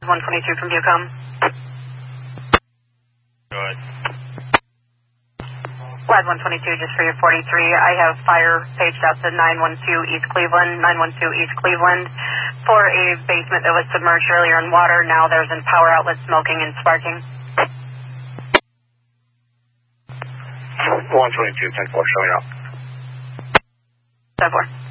122 from Viewcom. Go ahead. WAD 122, just for your 43. I have fire paged out to 912 East Cleveland, 912 East Cleveland, for a basement that was submerged earlier in water. Now there's a power outlet smoking and sparking. 122, 10-4, showing up. 10-4.